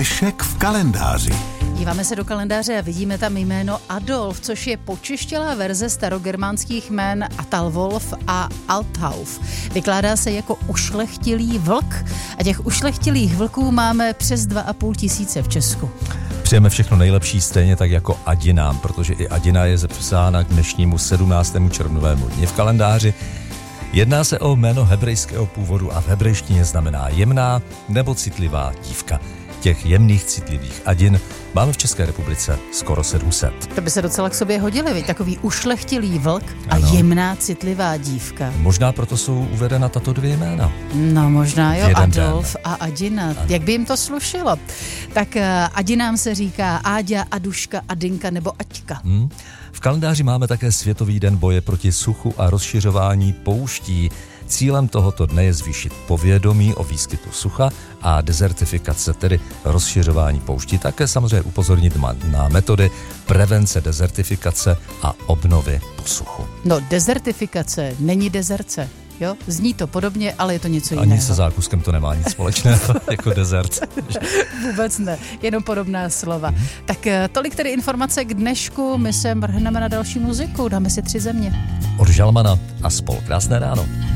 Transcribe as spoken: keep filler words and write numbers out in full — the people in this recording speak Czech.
Dnešek v kalendáři. Díváme se do kalendáře a vidíme tam jméno Adolf, což je počeštělá verze starogermánských jmén Atalvolf a Althauf. Vykládá se jako ušlechtilý vlk a těch ušlechtilých vlků máme přes dva a půl tisíce v Česku. Přejeme všechno nejlepší, stejně tak jako Adinám, protože i Adina je zapsána k dnešnímu sedmnáctému červnovému dni v kalendáři. Jedná se o jméno hebrejského původu a v hebrejštině znamená jemná nebo citlivá dívka. Těch jemných, citlivých Adin máme v České republice skoro sedm set. To by se docela k sobě hodily, viď? Takový ušlechtilý vlk a ano. Jemná, citlivá dívka. Možná proto jsou uvedena tato dvě jména. No možná jo, Jeden Adolf den. a Adina. Ano. Jak by jim to slušilo? Tak uh, Adinám se říká Áďa, Aduška, Adinka nebo Aťka. Hmm. V kalendáři máme také Světový den boje proti suchu a rozšiřování pouští. Cílem tohoto dne je zvýšit povědomí o výskytu sucha a dezertifikace, tedy rozšiřování pouští. Také samozřejmě upozornit na metody prevence dezertifikace a obnovy po suchu. No, dezertifikace není dezerce. Jo? Zní to podobně, ale je to něco jiného. Ani se zákuskem to nemá nic společného jako dezert. Vůbec ne, jenom podobná slova. Mm-hmm. Tak tolik tedy informace k dnešku, my se mrhneme na další muziku, dáme si Tři země. Od Žalmana a spol. Krásné ráno.